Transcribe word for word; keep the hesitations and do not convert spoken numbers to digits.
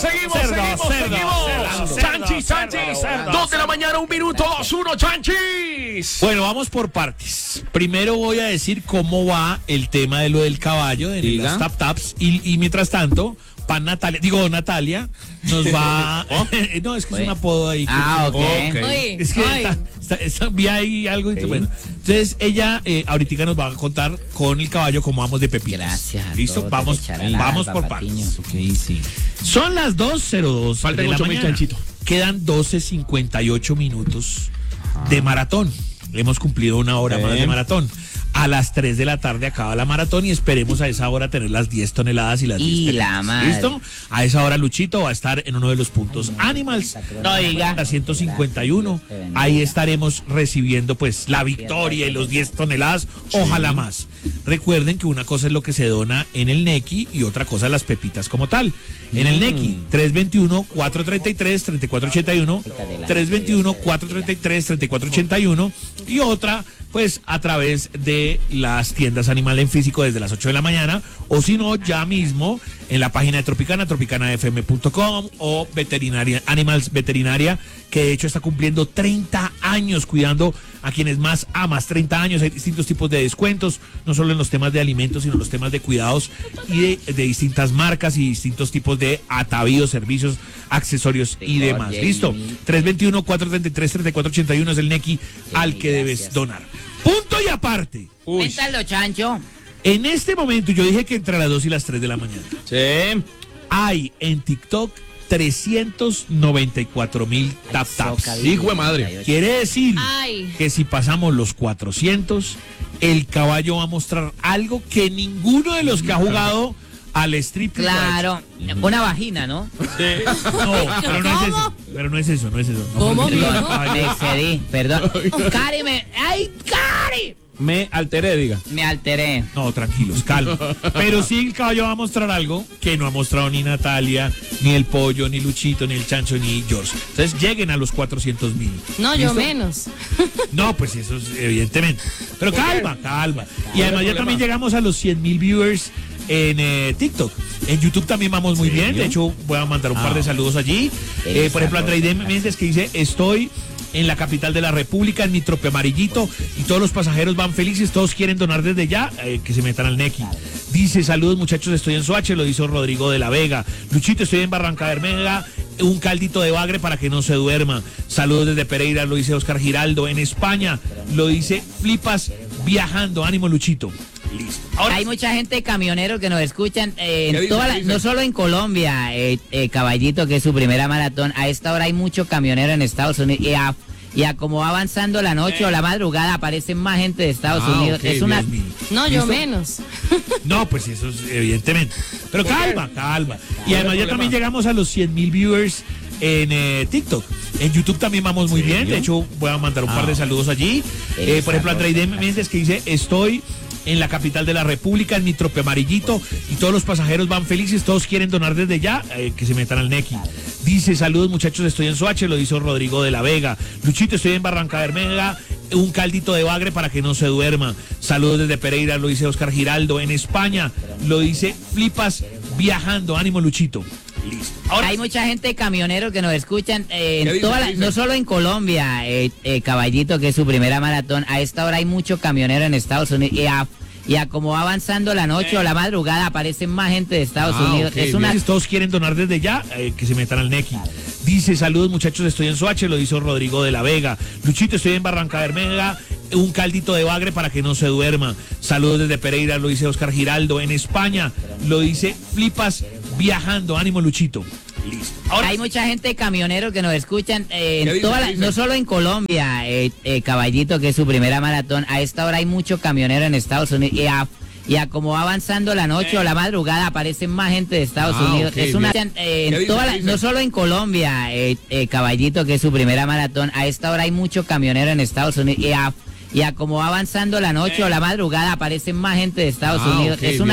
seguimos, cerdo, seguimos, cerdo, seguimos. cerdo, Chanchis, cerdo, Chanchis. cerdo, Dos de la mañana, un minuto, dos, uno, Chanchis. Bueno, vamos por partes. Primero voy a decir cómo va el tema de lo del caballo, de Diga. las tap taps, y, y mientras tanto, Pan Natalia, digo Natalia, nos va... no, es que es un apodo ahí. que- Ah, ok. Oye, Es que ay. está- está- está- vi ahí algo. y- Bueno, entonces ella eh, ahorita nos va a contar con el caballo cómo vamos de pepitas. Gracias a ¿Listo? todos, Vamos, de Charalá, vamos por Patiño. partes. Ok, sí. Son las dos cero dos Faltan de la ocho mil, mañana. Chanchito. Quedan doce cincuenta y ocho minutos de maratón. Hemos cumplido una hora Sí. más de maratón. A las tres de la tarde acaba la maratón y esperemos a esa hora tener las diez toneladas y las Y diez la pepitas. madre. ¿Listo? A esa hora Luchito va a estar en uno de los puntos Animals. No diga. La ciento cincuenta y uno. Ahí estaremos recibiendo pues la victoria y los diez toneladas, ojalá más. Recuerden que una cosa es lo que se dona en el Nequi y otra cosa las pepitas como tal. En el Nequi, tres dos uno, cuatro tres tres, tres cuatro ocho uno, tres dos uno, cuatro tres tres, tres cuatro ocho uno y otra pues a través de las tiendas Animal en físico desde las ocho de la mañana, o si no, ya mismo en la página de Tropicana, tropicana f m punto com, o Veterinaria, Animals Veterinaria, que de hecho está cumpliendo treinta años cuidando a quienes más amas, treinta años, hay distintos tipos de descuentos, no solo en los temas de alimentos, sino en los temas de cuidados y de, de distintas marcas y distintos tipos de atavíos, servicios, accesorios y Rigor, demás. Jamie. ¿Listo? tres dos uno, cuatro tres tres, tres cuatro ocho uno es el Nequi al que debes gracias. donar. Punto y aparte. Cuéntalo, Chancho. En este momento, yo dije que entre las dos y las tres de la mañana, Sí. hay en TikTok trescientos noventa y cuatro mil tap taps. Hijo de madre. Quiere decir Ay. que si pasamos los cuatrocientos, el caballo va a mostrar algo que ninguno de los que ha jugado al strip club ha Claro, una vagina, ¿no? hecho. No, pero no es eso. Pero no es eso, no es eso. No, ¿Cómo, porque- mijo? Me excedí, perdón. Cari, me... ¡Ay, Cari! Me alteré, diga. Me alteré. No, tranquilos, calma. Pero sí el caballo va a mostrar algo que no ha mostrado ni Natalia, ni el pollo, ni Luchito, ni el Chancho, ni George. Entonces lleguen a los cuatrocientos mil. No, yo menos. No, pues eso es evidentemente. Pero calma, calma. Y además ya problema. también llegamos a los cien mil viewers en eh, TikTok. En YouTube también vamos muy bien. De hecho, voy a mandar un par de saludos allí. Eh, por ejemplo, André Méndez que dice, estoy en la capital de la República, en mi trope amarillito, y todos los pasajeros van felices, todos quieren donar desde ya, eh, que se metan al Nequi. Dice, saludos muchachos, estoy en Soache, lo hizo Rodrigo de la Vega. Luchito, estoy en Barranca Bermeja, un caldito de bagre para que no se duerma. Saludos desde Pereira, lo dice Oscar Giraldo. En España, lo dice Flipas viajando. Ánimo, Luchito. Listo. Ahora, Hay mucha gente camionero que nos escuchan, eh, ¿Qué en dice, toda qué la- dice? no solo en Colombia, eh, eh, Caballito, que es su primera maratón. A esta hora hay mucho camionero en Estados Unidos. Y a, y a como va avanzando la noche o la madrugada, aparecen más gente de Estados Ah, Unidos. ok, es una... Dios mío. No, yo ¿Listo? menos. No, pues eso es evidentemente. Pero calma, calma. Y además ya problema. también llegamos a los cien mil viewers en eh, TikTok. En YouTube también vamos muy bien. De hecho, voy a mandar un par de saludos allí. Eh, por ejemplo, André Méndez que dice, estoy en la capital de la República, en mi trope amarillito, y todos los pasajeros van felices, todos quieren donar desde ya, eh, que se metan al Nequi. Dice, saludos muchachos, estoy en Soache, lo hizo Rodrigo de la Vega. Luchito, estoy en Barranca Bermeja, un caldito de bagre para que no se duerma. Saludos desde Pereira, lo dice Oscar Giraldo. En España, lo dice Flipas viajando. Ánimo, Luchito. Listo. Ahora, Hay mucha gente camionero que nos escuchan, eh, ¿Qué en dice, toda qué la- dice? no solo en Colombia, eh, eh, Caballito, que es su primera maratón. A esta hora hay mucho camionero en Estados Unidos. Y a, y a como va avanzando la noche o la madrugada, aparecen más gente de Estados Ah, Unidos. ok, es una... Entonces, todos quieren donar desde ya, eh, que se metan al Nequi. Dice, saludos muchachos, estoy en Soache, lo hizo Rodrigo de la Vega. Luchito, estoy en Barranca Bermeja, un caldito de bagre para que no se duerma. Saludos desde Pereira, lo dice Oscar Giraldo. En España, lo dice Flipas viajando. Ánimo, Luchito. Listo. Ahora, Hay mucha gente camionero que nos escuchan, eh, ¿Qué en dice, toda qué la- dice? no solo en Colombia, eh, eh, Caballito, que es su primera maratón. A esta hora hay mucho camionero en Estados Unidos. Y a, y a como va avanzando la noche o la madrugada, aparecen más gente de Estados Ah, Unidos. ok, es una... bien. eh, ¿Qué en dice, toda qué la- dice? no solo en Colombia, eh, eh, Caballito, que es su primera maratón. A esta hora hay mucho camionero en Estados Unidos. Y a, y a como va avanzando la noche o la madrugada, aparecen más gente de Estados Ah, Unidos. ok, es una...